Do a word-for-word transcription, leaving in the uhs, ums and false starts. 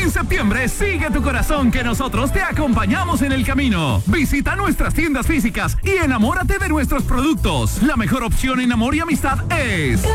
En septiembre, sigue tu corazón que nosotros te acompañamos en el camino. Visita nuestras tiendas físicas y enamórate de nuestros productos. La mejor opción en amor y amistad es